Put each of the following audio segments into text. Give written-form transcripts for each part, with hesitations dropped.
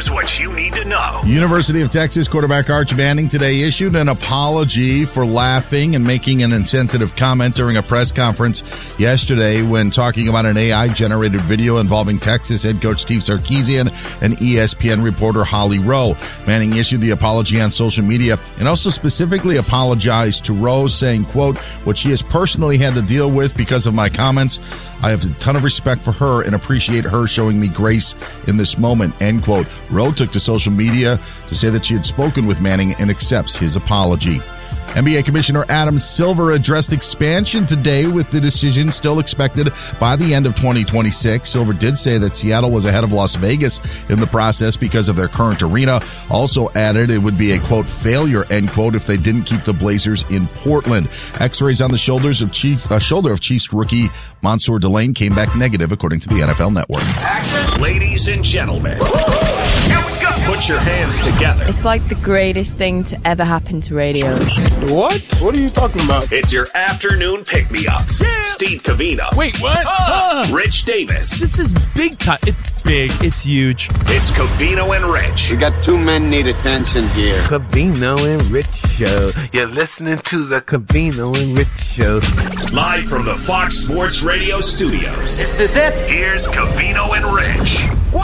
Here's what you need to know. University of Texas quarterback Arch Manning today issued an apology for laughing and making an insensitive comment during a press conference yesterday when talking about an AI-generated video involving Texas head coach Steve Sarkisian and ESPN reporter Holly Rowe. Manning issued the apology on social media and also specifically apologized to Rowe, saying, quote, "What she has personally had to deal with because of my comments, I have a ton of respect for her and appreciate her showing me grace in this moment," end quote. Rowe took to social media to say that she had spoken with Manning and accepts his apology. NBA Commissioner Adam Silver addressed expansion today with the decision still expected by the end of 2026. Silver did say that Seattle was ahead of Las Vegas in the process because of their current arena. Also added it would be a, quote, failure, end quote, if they didn't keep the Blazers in Portland. X-rays on the shoulder of Chiefs rookie Mansour Delane came back negative, according to the NFL Network. Action. Ladies and gentlemen, here we go. Put your hands together. It's like the greatest thing to ever happen to radio. What? What are you talking about? It's your afternoon pick-me-ups. Yeah. Steve Covino. Wait, what? Rich Davis. This is big time. It's big. It's huge. It's Covino and Rich. We got two men need attention here. Covino and Rich Show. You're listening to the Covino and Rich Show. Live from the Fox Sports Radio studios. This is it. Here's Covino and Rich.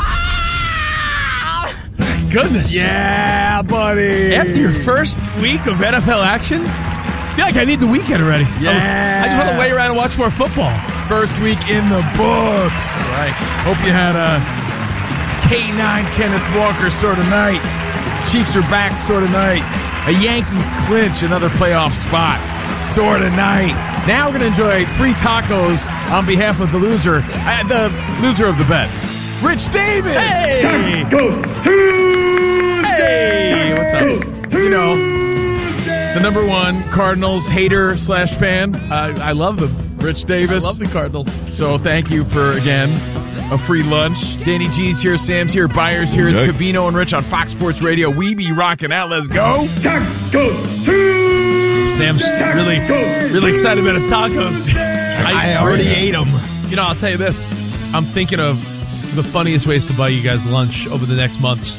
Goodness. Yeah, buddy. After your first week of NFL action, I feel like I need the weekend already. Yeah. I just want to lay around and watch more football. First week in the books. Right. Hope you had a K9 Kenneth Walker sort of night. Chiefs are back sort of night. A Yankees clinch another playoff spot sort of night. Now we're going to enjoy free tacos on behalf of the loser of the bet, Rich Davis. Hey! Tacos Tuesday! Hey! What's up? You know, the number one Cardinals hater / fan. I love them. Rich Davis. I love the Cardinals. So thank you for, again, a free lunch. Danny G's here, Sam's here, Byers here. It's Covino and Rich on Fox Sports Radio. We be rocking out. Let's go. Tacos Tuesday! Sam's really excited about his tacos. I already ate them. You know, I'll tell you this. I'm thinking of the funniest ways to buy you guys lunch over the next months.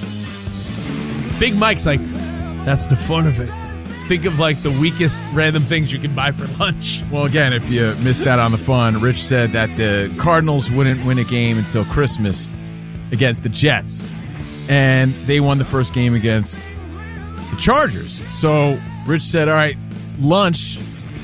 Big Mike's like, that's the fun of it. Think of like the weakest random things you can buy for lunch. Well, again, if you missed that on the fun, Rich said that the Cardinals wouldn't win a game until Christmas against the Jets. And they won the first game against the Chargers. So Rich said, all right, lunch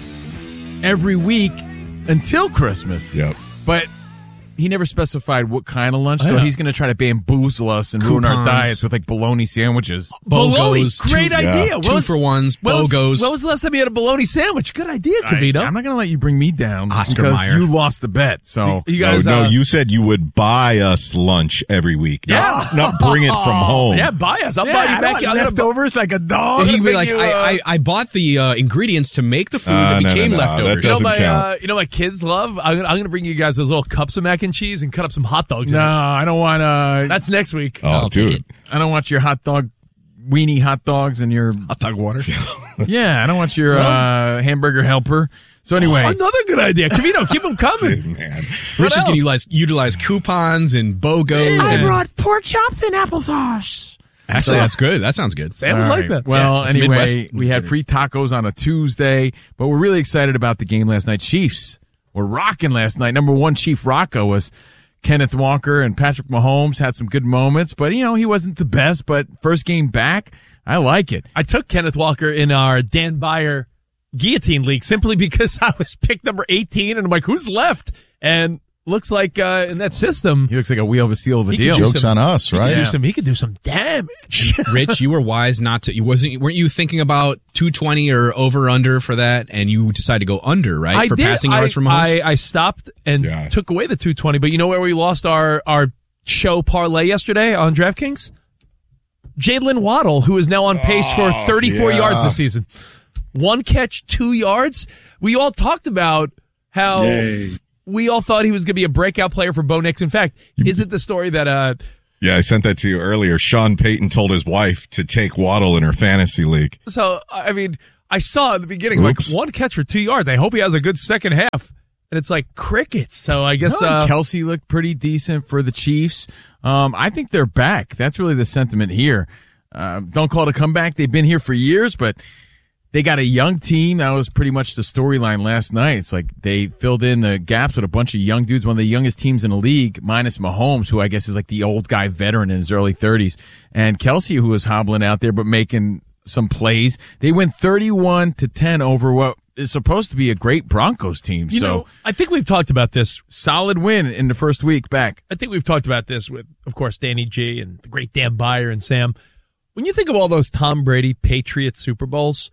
every week until Christmas. Yep. But he never specified what kind of lunch, so he's going to try to bamboozle us and ruin our diets with like bologna sandwiches. Bologna, great idea. 2-for-1s, BOGOs. When was the last time you had a bologna sandwich? Good idea, Covino. I'm not going to let you bring me down Oscar because Mayer. you lost the bet. So you guys, no, you said you would buy us lunch every week. Yeah. Not bring it from home. Yeah, buy us. I'll buy you back. Leftovers like a dog. He'd be like, I bought the ingredients to make the food that became leftovers. That doesn't count. You know what kids love? I'm going to bring you guys those little cups of mac and cheese and cut up some hot dogs. No, I don't want That's next week. Oh, dude. I don't want your hot dog, weenie hot dogs and your hot dog water. Yeah, I don't want your hamburger helper. So anyway, another good idea. Covino, keep them coming. Dude, man. Rich is going to utilize coupons and BOGOs. I brought pork chops and applesauce. Actually, that's good. That sounds good. Sam would like that. Well, Yeah, it's anyway, Midwest. we had free tacos on a Tuesday, but we're really excited about the game last night. Chiefs were rocking last night. Number one Chief Rocco was Kenneth Walker, and Patrick Mahomes had some good moments, but, you know, he wasn't the best, but first game back, I like it. I took Kenneth Walker in our Dan Beyer Guillotine League simply because I was picked number 18, and I'm like, who's left? And looks like in that system, He looks like a wheel of a steel of a He could deal. do Joke's on us, right? he could do some damage. Rich, you were wise not to. Weren't you thinking about 220 or over under for that, and you decided to go under, right? I for did. passing yards from Mahomes. I stopped and took away the 220, but you know where we lost our show parlay yesterday on DraftKings? Jalen Waddle, who is now on pace for 34 yards this season. 1 catch, 2 yards. We all talked about how we all thought he was going to be a breakout player for Bo Nix. In fact, isn't the story that Yeah, I sent that to you earlier. Sean Payton told his wife to take Waddle in her fantasy league. So, I mean, I saw at the beginning, like 1 catch for 2 yards. I hope he has a good second half. and it's like crickets. So I guess Kelsey looked pretty decent for the Chiefs. I think they're back. That's really the sentiment here. Don't call it a comeback. They've been here for years, but they got a young team. That was pretty much the storyline last night. It's like they filled in the gaps with a bunch of young dudes, one of the youngest teams in the league, minus Mahomes, who I guess is like the old guy veteran in his early 30s, and Kelsey, who was hobbling out there but making some plays. They went 31-10 over what is supposed to be a great Broncos team. You know, I think we've talked about this. Solid win in the first week back. I think we've talked about this with, of course, Danny G and the great Dan Beyer and Sam. When you think of all those Tom Brady Patriots Super Bowls,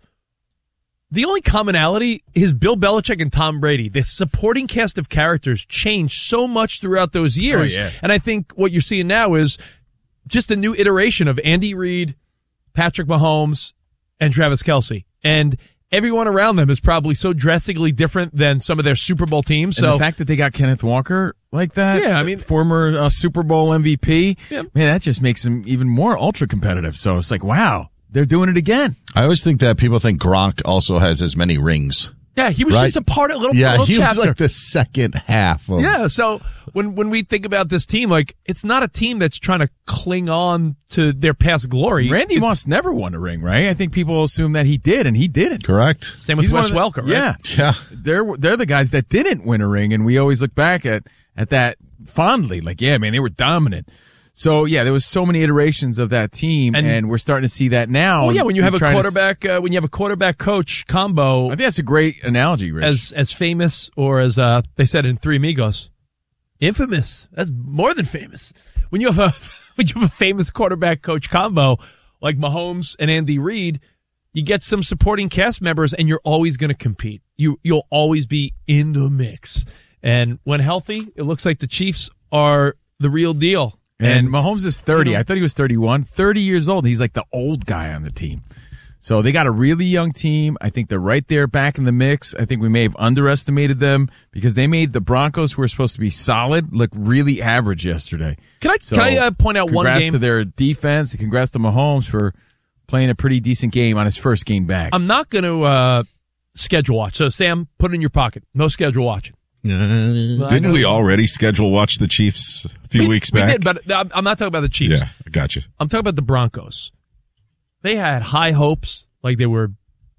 the only commonality is Bill Belichick and Tom Brady. The supporting cast of characters changed so much throughout those years. Oh, yeah. And I think what you're seeing now is just a new iteration of Andy Reid, Patrick Mahomes, and Travis Kelce. And everyone around them is probably so drastically different than some of their Super Bowl teams. And so the fact that they got Kenneth Walker like that, yeah, I mean, former Super Bowl MVP, yeah. Man, that just makes them even more ultra competitive. So it's like, wow, they're doing it again. I always think that people think Gronk also has as many rings. Yeah, he was right? just a part of little he chapter. was like the second half of Yeah, so when we think about this team, like, it's not a team that's trying to cling on to their past glory. Randy Moss never won a ring, right? I think people assume that he did, and he didn't. Correct. Same with Wes Welker, right? Yeah. Yeah. They're the guys that didn't win a ring, and we always look back at that fondly. Like, yeah, man, they were dominant. So, yeah, there was so many iterations of that team, and we're starting to see that now. Well, yeah, when you have a quarterback, when you have a quarterback-coach combo. I think that's a great analogy, Rich. As famous, or as they said in Three Amigos, infamous. That's more than famous. When you have a famous quarterback-coach combo like Mahomes and Andy Reid, you get some supporting cast members, and you're always going to compete. You'll always be in the mix. And when healthy, it looks like the Chiefs are the real deal. And Mahomes is 30. I thought he was 31. 30 years old. He's like the old guy on the team. So they got a really young team. I think they're right there back in the mix. I think we may have underestimated them because they made the Broncos, who were supposed to be solid, look really average yesterday. Can I point out one game? Congrats to their defense, and congrats to Mahomes for playing a pretty decent game on his first game back. I'm not going to schedule watch. So, Sam, put it in your pocket. No schedule watching. Didn't we already schedule watch the Chiefs a few weeks back? We did, but I'm not talking about the Chiefs. Yeah, I got you. I'm talking about the Broncos. They had high hopes, like they were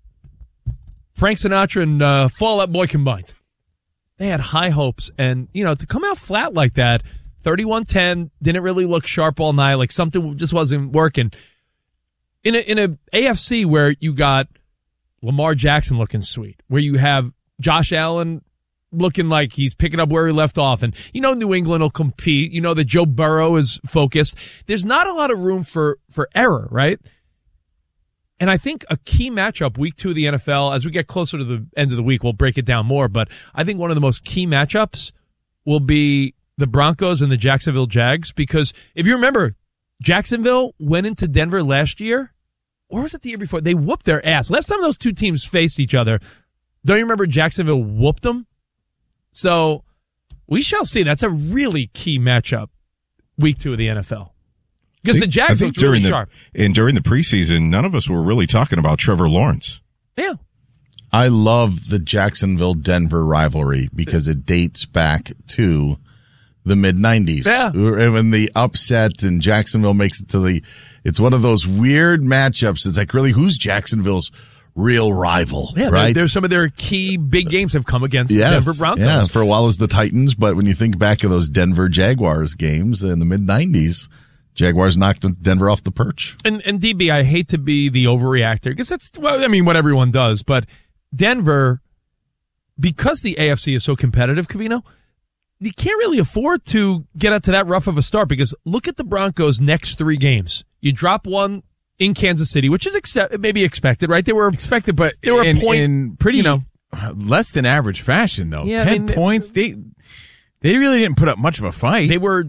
Frank Sinatra and Fall Out Boy combined. They had high hopes, and to come out flat like that, 31-10, didn't really look sharp all night. Like something just wasn't working. In a AFC where you got Lamar Jackson looking sweet, where you have Josh Allen looking like he's picking up where he left off. And New England will compete. That Joe Burrow is focused. There's not a lot of room for error, right? And I think a key matchup week 2 of the NFL, as we get closer to the end of the week, we'll break it down more. But I think one of the most key matchups will be the Broncos and the Jacksonville Jags. Because if you remember, Jacksonville went into Denver last year, or was it the year before? They whooped their ass. Last time those two teams faced each other, don't you remember Jacksonville whooped them? So we shall see. That's a really key matchup, week 2 of the NFL. Because the Jags looked really sharp. And during the preseason, none of us were really talking about Trevor Lawrence. Yeah. I love the Jacksonville-Denver rivalry because it dates back to the mid-'90s. Yeah. When the upset and Jacksonville makes it to it's one of those weird matchups. It's like, really, who's Jacksonville's real rival, right? There's some of their key big games have come against the Denver Broncos. Yeah, for a while it was the Titans, but when you think back of those Denver Jaguars games in the mid-'90s, Jaguars knocked Denver off the perch. And DB, I hate to be the overreactor, because that's, what everyone does, but Denver, because the AFC is so competitive, Covino, you can't really afford to get out to that rough of a start, because look at the Broncos' next 3 games. You drop one in Kansas City, which is maybe expected, right? They were expected, but they were a point in pretty less than average fashion, though. Yeah, 10 points. They really didn't put up much of a fight. They were,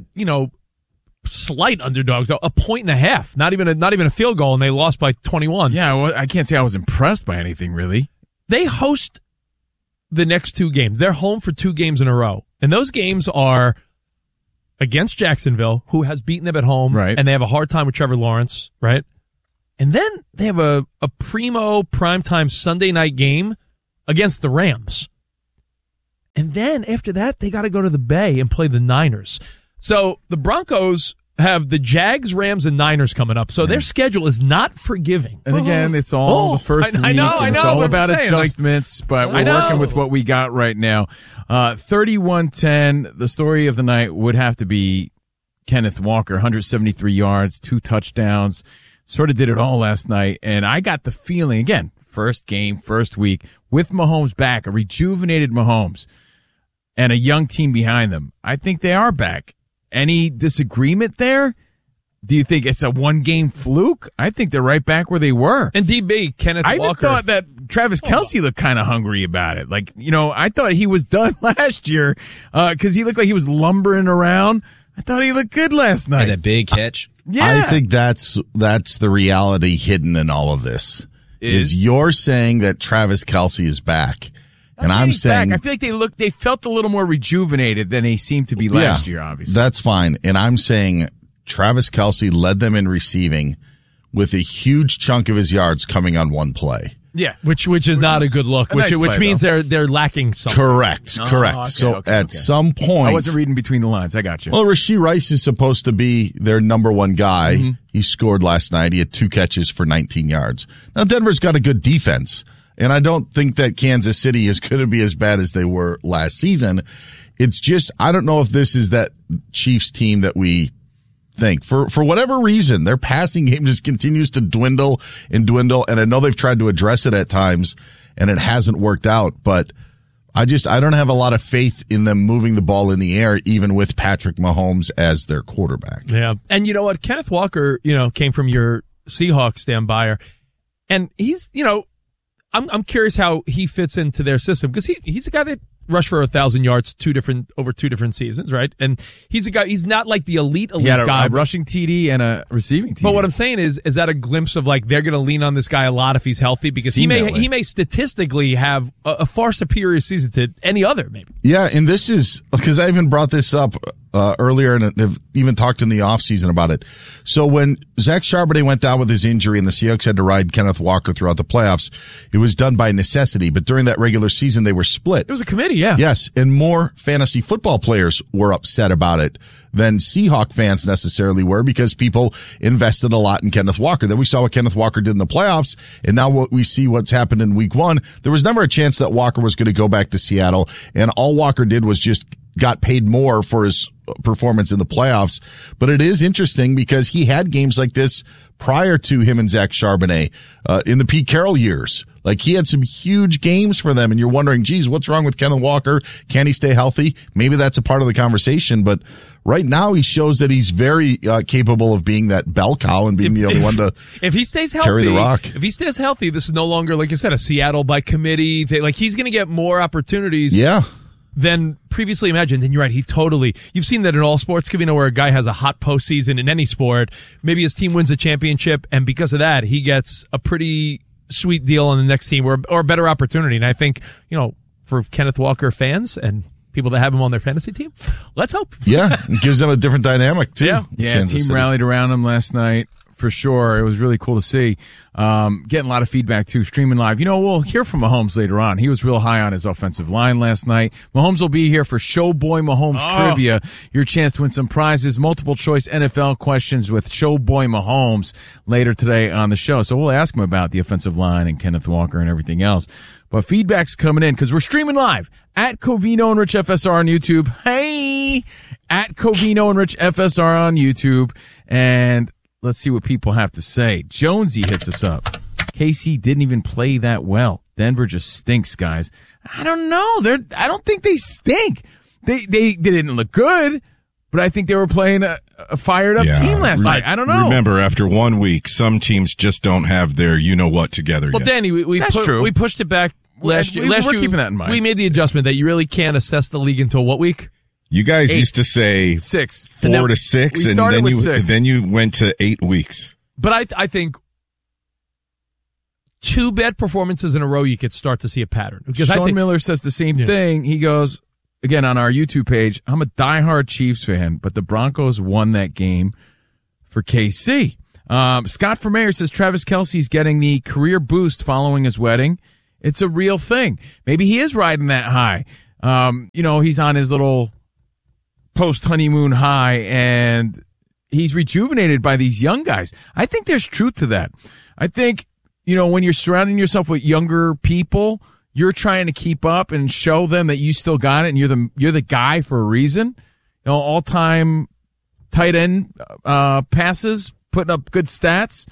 slight underdogs, a point and a half, not even a field goal, and they lost by 21. Yeah, well, I can't say I was impressed by anything really. They host the next 2 games. They're home for 2 games in a row, and those games are against Jacksonville, who has beaten them at home, right? And they have a hard time with Trevor Lawrence, right? And then they have a primo primetime Sunday night game against the Rams. And then after that, they got to go to the Bay and play the Niners. So the Broncos have the Jags, Rams, and Niners coming up. So their schedule is not forgiving. And again, it's all the first week. I know, It's all about saying, adjustments, but we're working with what we got right now. 31-10, the story of the night would have to be Kenneth Walker, 173 yards, 2 touchdowns. Sort of did it all last night. And I got the feeling, again, first game, first week, with Mahomes back, a rejuvenated Mahomes, and a young team behind them. I think they are back. Any disagreement there? Do you think it's a one-game fluke? I think they're right back where they were. And DB, Kenneth Walker. I even thought that Travis Kelce looked kind of hungry about it. Like, I thought he was done last year because he looked like he was lumbering around. I thought he looked good last night. Had that big catch. I think that's the reality hidden in all of this. Is you're saying that Travis Kelce is back. And I'm saying, I feel like they felt a little more rejuvenated than they seemed to be last year, obviously. That's fine. And I'm saying Travis Kelce led them in receiving with a huge chunk of his yards coming on one play. Yeah, which is not a good look, which means they're lacking something. Correct. At some point, I wasn't reading between the lines. I got you. Well, Rashee Rice is supposed to be their number one guy. Mm-hmm. He scored last night. He had 2 catches for 19 yards. Now, Denver's got a good defense, and I don't think that Kansas City is going to be as bad as they were last season. It's just, I don't know if this is that Chiefs team that we think. For whatever reason, their passing game just continues to dwindle, and I know they've tried to address it at times, and it hasn't worked out, but I don't have a lot of faith in them moving the ball in the air, even with Patrick Mahomes as their quarterback. Yeah. And you know what? Kenneth Walker, came from your Seahawks, Dan Byer, and he's, I'm curious how he fits into their system, because he's a guy that rushed for 1,000 yards over 2 different seasons, right? And he's a guy, he's not like the elite guy. A rushing TD and a receiving TD. But what I'm saying is that a glimpse of like, they're going to lean on this guy a lot if he's healthy, because he may statistically have a far superior season to any other, maybe. Yeah. And this is because I even brought this up earlier, and have even talked in the offseason about it. So when Zach Charbonnet went down with his injury and the Seahawks had to ride Kenneth Walker throughout the playoffs, it was done by necessity. But during that regular season, they were split. It was a committee, yeah. Yes, and more fantasy football players were upset about it than Seahawk fans necessarily were, because people invested a lot in Kenneth Walker. Then we saw what Kenneth Walker did in the playoffs, and now we see what's happened in week 1. There was never a chance that Walker was going to go back to Seattle, and all Walker did was just got paid more for his performance in the playoffs. But it is interesting because he had games like this prior to him and Zach Charbonnet in the Pete Carroll years. Like, he had some huge games for them, and you're wondering, geez, what's wrong with Kenneth Walker? Can he stay healthy? Maybe that's a part of the conversation, but right now he shows that he's very capable of being that bell cow and being the only one to if he stays healthy, carry the rock. If he stays healthy, this is no longer, like you said, a Seattle by committee. He's going to get more opportunities. Yeah. Than previously imagined. And you're right, you've seen that in all sports, where a guy has a hot postseason in any sport. Maybe his team wins a championship, and because of that, he gets a pretty sweet deal on the next team or a better opportunity. And I think, for Kenneth Walker fans and people that have him on their fantasy team, let's hope. Yeah, it gives them a different dynamic, too. Yeah, Kansas team City rallied around him last night. For sure. It was really cool to see. Getting a lot of feedback, too, streaming live. We'll hear from Mahomes later on. He was real high on his offensive line last night. Mahomes will be here for Showboy Mahomes Trivia. Your chance to win some prizes, multiple choice NFL questions with Showboy Mahomes later today on the show. So we'll ask him about the offensive line and Kenneth Walker and everything else. But feedback's coming in because we're streaming live at Covino and Rich FSR on YouTube. Hey! At Covino and Rich FSR on YouTube. And let's see what people have to say. Jonesy hits us up. KC didn't even play that well. Denver just stinks, guys. I don't know. I don't think they stink. They didn't look good, but I think they were playing a fired up team last night. I don't know. Remember, after 1 week, some teams just don't have their you-know-what together yet. Well, Danny, we pushed it back last year. We're keeping that in mind. We made the adjustment that you really can't assess the league until what week? You guys 8. used to say 6, 4 to 6, and then you went to 8 weeks. But I think 2 bad performances in a row, you could start to see a pattern. Because Sean Miller says the same thing. He goes, again, on our YouTube page, I'm a diehard Chiefs fan, but the Broncos won that game for KC. Scott from Mayor says Travis Kelce's getting the career boost following his wedding. It's a real thing. Maybe he is riding that high. He's on his little post-honeymoon high, and he's rejuvenated by these young guys. I think there's truth to that. I think, when you're surrounding yourself with younger people, you're trying to keep up and show them that you still got it, and you're the guy for a reason. All-time tight end passes, putting up good stats.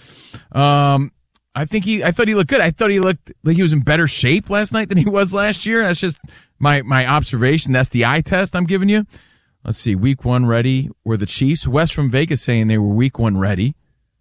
I thought he looked good. I thought he looked like he was in better shape last night than he was last year. That's just my observation. That's the eye test I'm giving you. Let's see. Week 1 ready were the Chiefs. Wes from Vegas saying they were week 1 ready.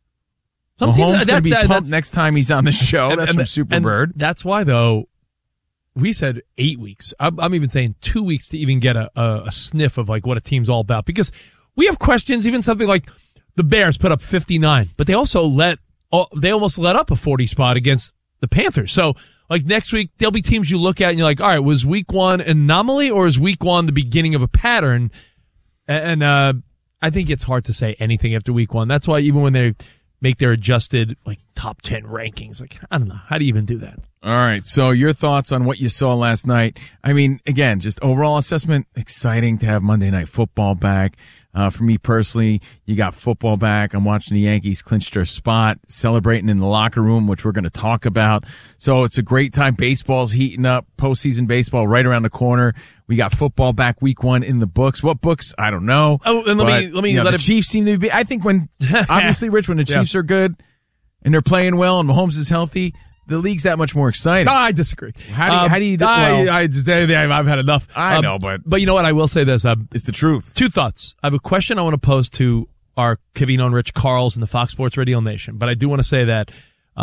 Mahomes going to be pumped next time he's on the show. That's from Superbird. That's why, though, we said 8 weeks. I'm even saying 2 weeks to even get a sniff of like what a team's all about. Because we have questions, even something like the Bears put up 59, but they also almost let up a 40 spot against the Panthers. So, like next week, there'll be teams you look at and you're like, all right, was week 1 an anomaly or is week 1 the beginning of a pattern? And I think it's hard to say anything after week 1. That's why even when they make their adjusted like top 10 rankings, like, I don't know, how do you even do that? All right, so your thoughts on what you saw last night. I mean, again, just overall assessment, exciting to have Monday Night Football back. For me personally, you got football back. I'm watching the Yankees clinch their spot, celebrating in the locker room, which we're going to talk about. So it's a great time. Baseball's heating up, postseason baseball right around the corner. We got football back week 1 in the books. What books? I don't know. Oh, and let me let the Chiefs seem to be, I think obviously, Rich, when the Chiefs are good and they're playing well and Mahomes is healthy, the league's that much more exciting. No, I disagree. How do you do I've had enough. I know, but you know what? I will say this. It's the truth. 2 thoughts. I have a question I want to pose to our Covino and Rich Carls and the Fox Sports Radio Nation, but I do want to say that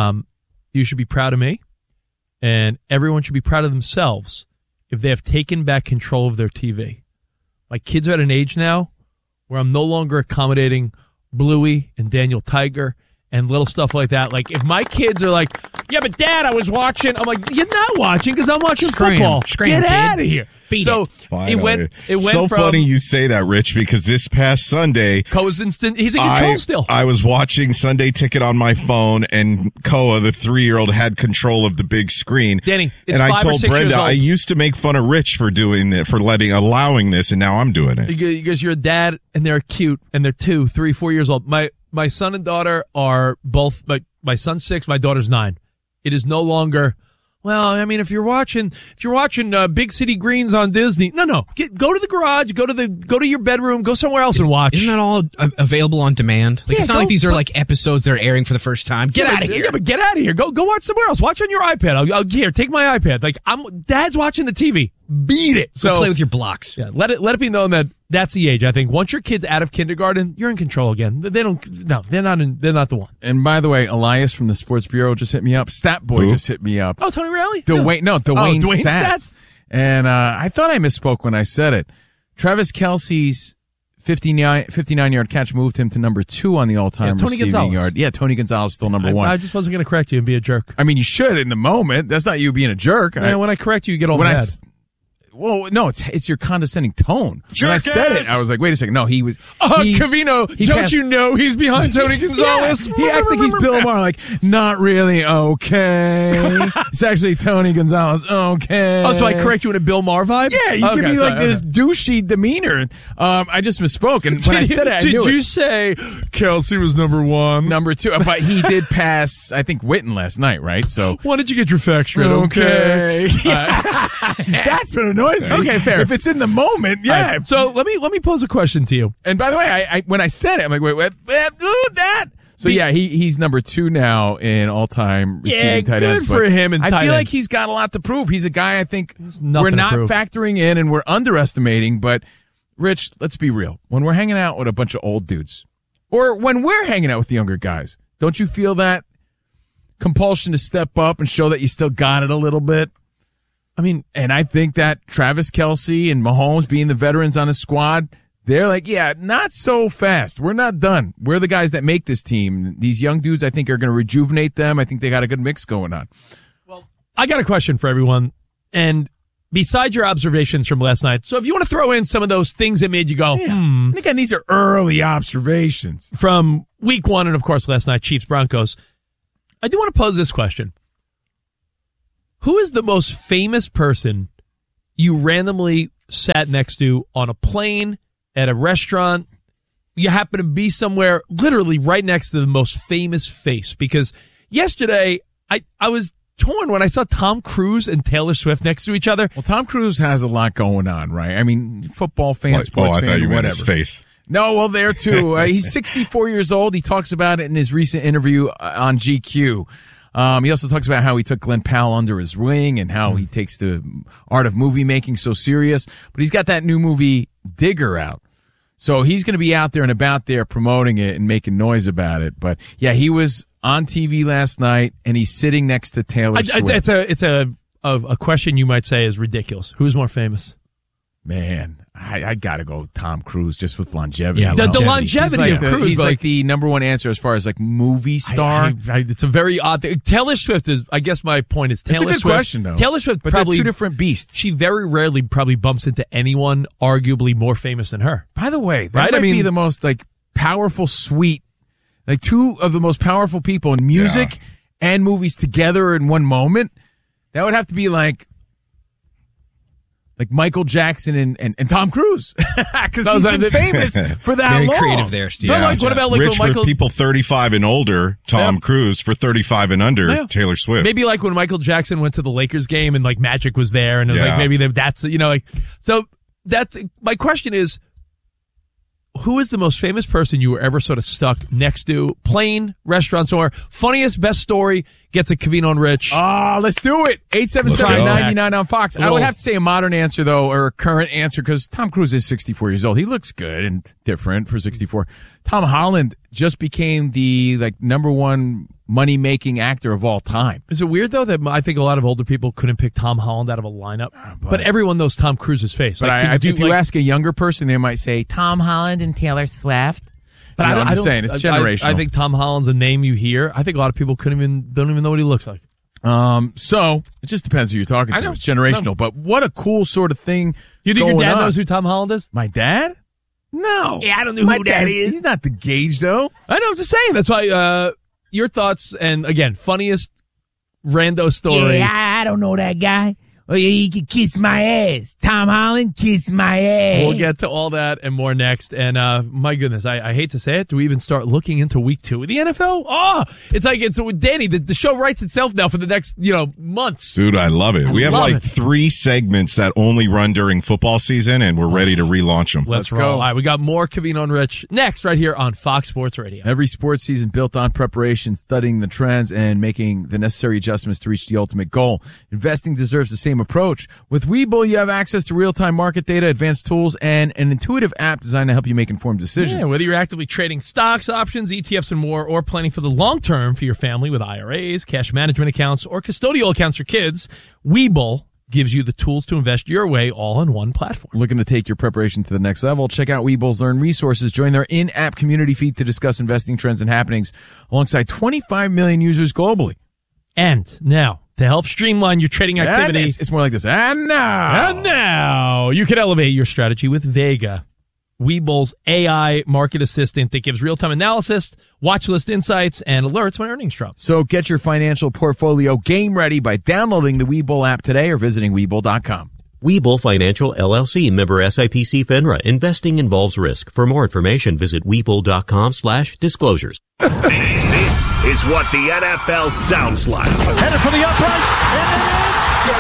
you should be proud of me, and everyone should be proud of themselves if they have taken back control of their TV. My kids are at an age now where I'm no longer accommodating Bluey and Daniel Tiger and little stuff like that. Like, if my kids are like, yeah, but Dad, I was watching. I'm like, you're not watching because I'm watching football. Get out of here. So it went so from, funny you say that, Rich, because this past Sunday, Koa's instant. He's in control still. I was watching Sunday Ticket on my phone, and Koa, the 3-year-old, had control of the big screen. Danny, it's and 5 I told or 6 Brenda, years old. I used to make fun of Rich for doing that, for allowing this, and now I'm doing it. Because you're a dad, and they're cute, and they're 2, 3, 4 years old. My son and daughter are both, like, my son's 6, my daughter's 9. It is no longer, well, I mean, if you're watching Big City Greens on Disney, no, go to the garage, go to your bedroom, go somewhere else and watch. Isn't that all available on demand? Like, it's not like these are like episodes that are airing for the first time. Get out of here. Yeah, but get out of here. Go watch somewhere else. Watch on your iPad. Here, take my iPad. Like, Dad's watching the TV. Beat it. So play with your blocks. Yeah, let it be known that that's the age. I think once your kid's out of kindergarten, you're in control again. They're not the one. And by the way, Elias from the Sports Bureau just hit me up. Stat Boy just hit me up. Oh, Tony Riley? Dwayne Dwayne Stats. And I thought I misspoke when I said it. Travis Kelce's 59-yard catch moved him to number 2 on the all-time receiving yard. Yeah, Tony Gonzalez still number 1. I just wasn't going to correct you and be a jerk. I mean, you should in the moment. That's not you being a jerk. Yeah, when I correct you, you get all mad. Well, no, it's your condescending tone. When I said it, I was like, wait a second. No, he was. Covino, don't you know he's behind Tony Gonzalez? Yeah, he acts like he's Bill Maher, like, not really okay. It's actually Tony Gonzalez, okay. Oh, so I correct you in a Bill Maher vibe? Yeah, you give me like this douchey demeanor. I just misspoke, and when I said it, I knew it. Did you say Kelce was number 1? Number 2, but he did pass, I think, Witten last night, right? So why did you get your facts straight? Okay. That's what annoys me. Okay, fair. If it's in the moment, yeah. Right. So let me pose a question to you. And by the way, I when I said it, I'm like, wait, that. So yeah, he's number 2 now in all-time receiving tight ends. Good for him and tight ends. I feel like he's got a lot to prove. He's a guy I think we're not factoring in and we're underestimating. But Rich, let's be real. When we're hanging out with a bunch of old dudes, or when we're hanging out with the younger guys, don't you feel that compulsion to step up and show that you still got it a little bit? I mean, and I think that Travis Kelce and Mahomes being the veterans on his squad, they're like, yeah, not so fast. We're not done. We're the guys that make this team. These young dudes, I think, are going to rejuvenate them. I think they got a good mix going on. Well, I got a question for everyone. And besides your observations from last night, so if you want to throw in some of those things that made you go, And again, these are early observations. From week 1 and, of course, last night, Chiefs-Broncos, I do want to pose this question. Who is the most famous person you randomly sat next to on a plane, at a restaurant, you happen to be somewhere literally right next to the most famous face? Because yesterday, I was torn when I saw Tom Cruise and Taylor Swift next to each other. Well, Tom Cruise has a lot going on, right? I mean, football fan, sports fan, I thought you meant whatever. his face. No, well, there too. He's 64 years old. He talks about it in his recent interview on GQ. He also talks about how he took Glenn Powell under his wing and how he takes the art of movie making so serious. But he's got that new movie Digger out. So he's going to be out there and about there promoting it and making noise about it. But yeah, he was on TV last night and he's sitting next to Taylor Swift. It's a question you might say is ridiculous. Who's more famous? Man, I got to go Tom Cruise just with longevity. Yeah, the longevity of Cruise. He's like the number one answer as far as like movie star. It's a very odd thing. Taylor Swift is, I guess my point is Taylor Swift. It's a good question, though. Taylor Swift but probably they're two different beasts. She very rarely probably bumps into anyone arguably more famous than her. By the way, that might be the most like powerful suite, like two of the most powerful people in music and movies together in one moment. That would have to be like Michael Jackson and Tom Cruise, because he's been famous for that long. Very creative there, Steve. Yeah. What about Rich Michael? For people 35 and older, Tom Cruise. For 35 and under, Taylor Swift. Maybe like when Michael Jackson went to the Lakers game and like Magic was there, and it was like maybe that's so that's my question is, who is the most famous person you were ever sort of stuck next to? Plane, restaurant, somewhere. Funniest, best story gets a Covino and Rich. Oh, let's do it. 877-99 on Fox. I would have to say a modern answer, though, or a current answer, because Tom Cruise is 64 years old. He looks good and different for 64. Tom Holland just became the number one money-making actor of all time. Is it weird, though, that I think a lot of older people couldn't pick Tom Holland out of a lineup? But everyone knows Tom Cruise's face. But if you ask a younger person, they might say Tom Holland and Taylor Swift. But I'm just saying, it's generational. I think Tom Holland's a name you hear. I think a lot of people don't even know what he looks like. So it just depends who you're talking to. It's generational. No. But what a cool sort of thing. You think your dad knows who Tom Holland is? My dad? No. Yeah, I don't know who that is. He's not the Gage, though. I know, I'm just saying. That's why, your thoughts, and again, funniest rando story. Yeah, I don't know that guy. Oh, yeah, he can kiss my ass. Tom Holland, kiss my ass. We'll get to all that and more next. And my goodness, I hate to say it. Do we even start looking into week 2 of the NFL? Oh, it's Danny, the show writes itself now for the next, months. Dude, I love it. We have 3 segments that only run during football season, and we're ready to relaunch them. Let's go. All right, we got more Covino and Rich next right here on Fox Sports Radio. Every sports season built on preparation, studying the trends, and making the necessary adjustments to reach the ultimate goal. Investing deserves the same approach. With Webull, you have access to real-time market data, advanced tools, and an intuitive app designed to help you make informed decisions. Yeah, whether you're actively trading stocks, options, ETFs, and more, or planning for the long term for your family with IRAs, cash management accounts, or custodial accounts for kids, Webull gives you the tools to invest your way all in one platform. Looking to take your preparation to the next level? Check out Webull's Learn Resources. Join their in-app community feed to discuss investing trends and happenings alongside 25 million users globally. And now, to help streamline your trading activity. It's more like this. And now, you can elevate your strategy with Vega, Webull's AI market assistant that gives real-time analysis, watch list insights, and alerts when earnings drop. So get your financial portfolio game ready by downloading the Webull app today or visiting Webull.com. Webull Financial LLC, member SIPC FINRA. Investing involves risk. For more information, visit Webull.com/disclosures. This is what the NFL sounds like. Headed for the uprights, and it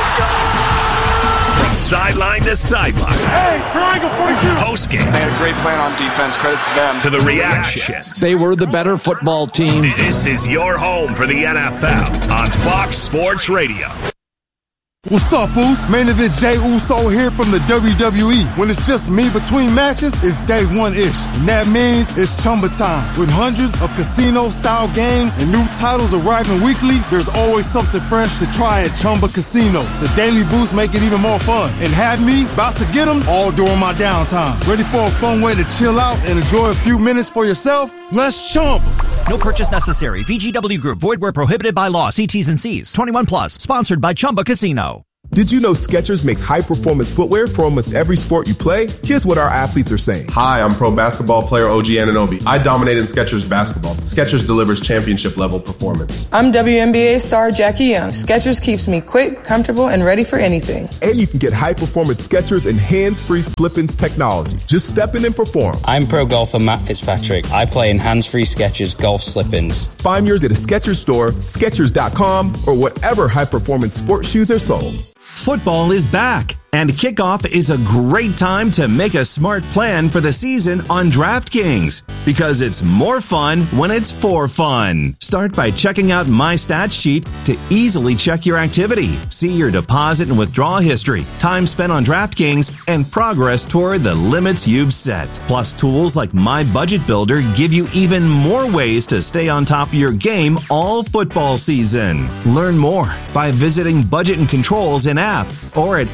is. From sideline to sideline. Hey, triangle 42. Post game. They had a great plan on defense. Credit to them. To the reactions. They were the better football team. This is your home for the NFL on Fox Sports Radio. What's up, Foos? Main event Jey Uso here from the WWE. When it's just me between matches, it's day one-ish. And that means it's Chumba time. With hundreds of casino-style games and new titles arriving weekly, there's always something fresh to try at Chumba Casino. The daily boosts make it even more fun. And have me about to get them all during my downtime. Ready for a fun way to chill out and enjoy a few minutes for yourself? Let's Chumba. No purchase necessary. VGW Group. Void where prohibited by law. See T's and C's. 21 plus. Sponsored by Chumba Casino. Did you know Skechers makes high-performance footwear for almost every sport you play? Here's what our athletes are saying. Hi, I'm pro basketball player OG Anunoby. I dominate in Skechers basketball. Skechers delivers championship-level performance. I'm WNBA star Jackie Young. Skechers keeps me quick, comfortable, and ready for anything. And you can get high-performance Skechers and hands-free slip-ins technology. Just step in and perform. I'm pro golfer Matt Fitzpatrick. I play in hands-free Skechers golf slip-ins. Find yours at a Skechers store, Skechers.com, or whatever high-performance sports shoes are sold. Football is back, and kickoff is a great time to make a smart plan for the season on DraftKings, because it's more fun when it's for fun. Start by checking out My Stats Sheet to easily check your activity, see your deposit and withdrawal history, time spent on DraftKings, and progress toward the limits you've set. Plus, tools like My Budget Builder give you even more ways to stay on top of your game all football season. Learn more by visiting Budget and Controls in app or at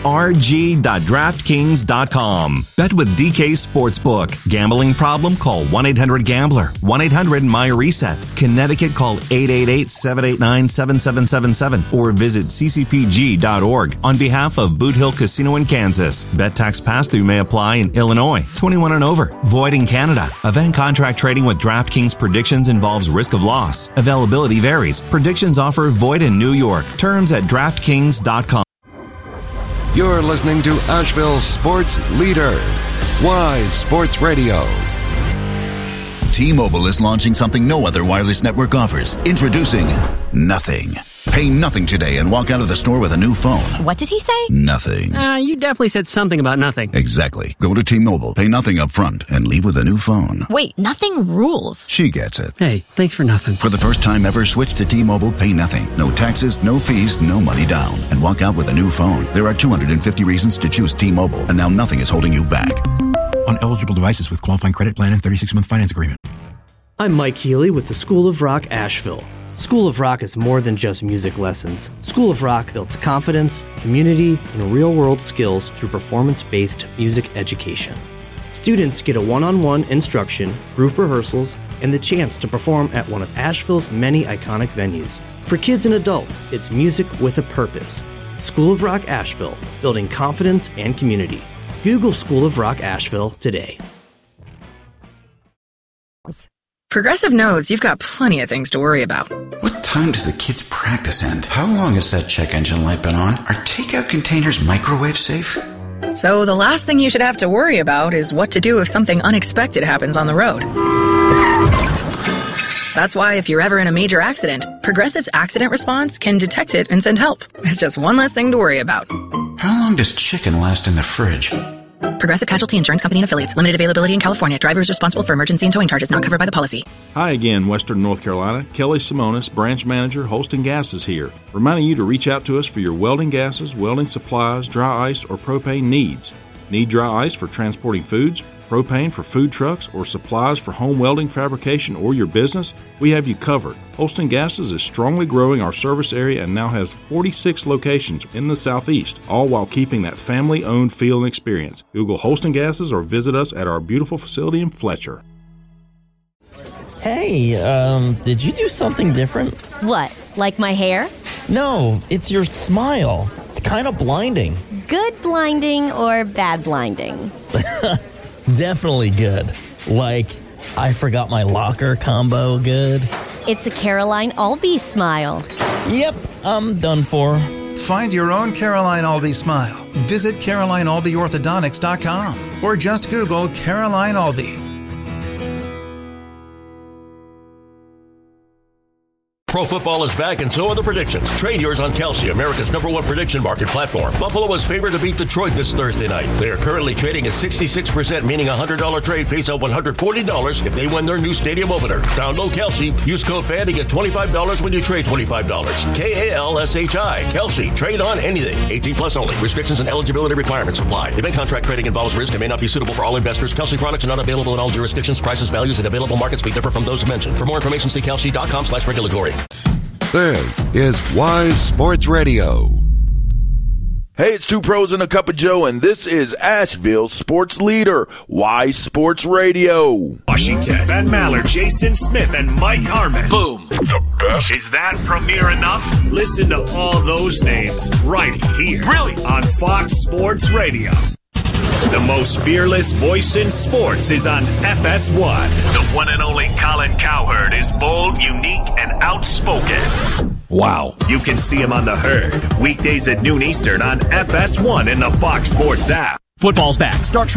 rg.draftkings.com. Bet with DK Sportsbook. Gambling problem? Call 1-800-GAMBLER. 1-800-MY-RESET. Connecticut, call 888-789-7777 or visit ccpg.org on behalf of Boot Hill Casino in Kansas. Bet tax pass-through may apply in Illinois. 21 and over. Void in Canada. Event contract trading with DraftKings predictions involves risk of loss. Availability varies. Predictions offer void in New York. Terms at DraftKings.com. You're listening to Asheville's sports leader, Wise Sports Radio. T-Mobile is launching something no other wireless network offers. Introducing Nothing. Pay nothing today and walk out of the store with a new phone. What did he say? Nothing. You definitely said something about nothing. Exactly. Go to T-Mobile, pay nothing up front, and leave with a new phone. Wait, nothing rules. She gets it. Hey, thanks for nothing. For the first time ever, switch to T-Mobile, pay nothing. No taxes, no fees, no money down. And walk out with a new phone. There are 250 reasons to choose T-Mobile, and now nothing is holding you back. On eligible devices with qualifying credit plan and 36-month finance agreement. I'm Mike Healy with the School of Rock Asheville. School of Rock is more than just music lessons. School of Rock builds confidence, community, and real-world skills through performance-based music education. Students get a one-on-one instruction, group rehearsals, and the chance to perform at one of Asheville's many iconic venues. For kids and adults, it's music with a purpose. School of Rock Asheville, building confidence and community. Google School of Rock Asheville today. Progressive knows you've got plenty of things to worry about. What time does the kids' practice end? How long has that check engine light been on? Are takeout containers microwave safe? So the last thing you should have to worry about is what to do if something unexpected happens on the road. That's why if you're ever in a major accident, Progressive's accident response can detect it and send help. It's just one less thing to worry about. How long does chicken last in the fridge? Progressive Casualty Insurance Company and Affiliates. Limited availability in California. Driver is responsible for emergency and towing charges not covered by the policy. Hi again, Western North Carolina. Kelly Simonis, Branch Manager, Holston Gas is here, reminding you to reach out to us for your welding gases, welding supplies, dry ice, or propane needs. Need dry ice for transporting foods, propane for food trucks, or supplies for home welding fabrication or your business? We have you covered. Holston Gases is strongly growing our service area and now has 46 locations in the Southeast, all while keeping that family-owned feel and experience. Google Holston Gases or visit us at our beautiful facility in Fletcher. Hey, did you do something different? What, like my hair? No, it's your smile. Kind of blinding. Good blinding or bad blinding? Definitely good. Like, I forgot my locker combo good. It's a Caroline Albee smile. Yep, I'm done for. Find your own Caroline Albee smile. Visit CarolineAlbeeOrthodontics.com or just Google Caroline Albee. Pro football is back, and so are the predictions. Trade yours on Kalshi, America's #1 prediction market platform. Buffalo is favored to beat Detroit this Thursday night. They are currently trading at 66%, meaning a $100 trade pays out $140 if they win their new stadium opener. Download Kalshi. Use code FAN to get $25 when you trade $25. KALSHI. Kalshi. Trade on anything. 18+ only. Restrictions and eligibility requirements apply. Event contract trading involves risk and may not be suitable for all investors. Kalshi products are not available in all jurisdictions. Prices, values, and available markets may differ from those mentioned. For more information, see Kalshi.com/regulatory. This is Wise Sports Radio. Hey, it's Two Pros and a Cup of Joe, and this is Asheville's sports leader, Y Sports Radio. Washington, Ben Maller, Jason Smith, and Mike Harmon. Boom. The best. Is that premier enough? Listen to all those names right here. Really? On Fox Sports Radio. The most fearless voice in sports is on FS1. The one and only Colin Cowherd is bold, unique, and outspoken. Wow. You can see him on The Herd, weekdays at noon Eastern on FS1 in the Fox Sports app. Football's back. Start